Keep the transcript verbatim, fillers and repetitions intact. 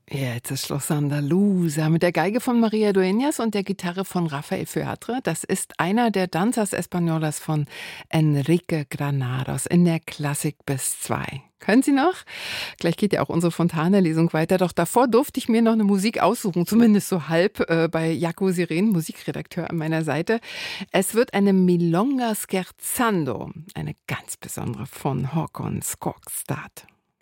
Jetzt ist Schloss Andalusa mit der Geige von Maria Dueñas und der Gitarre von Rafael Featre. Das ist einer der Danzas Españolas von Enrique Granados in der Klassik bis zwei. Können Sie noch? Gleich geht ja auch unsere Fontane-Lesung weiter. Doch davor durfte ich mir noch eine Musik aussuchen, zumindest so halb, äh, bei Jaco Siren, Musikredakteur an meiner Seite. Es wird eine Milonga Scherzando, eine ganz besondere von Håkon Skogstad.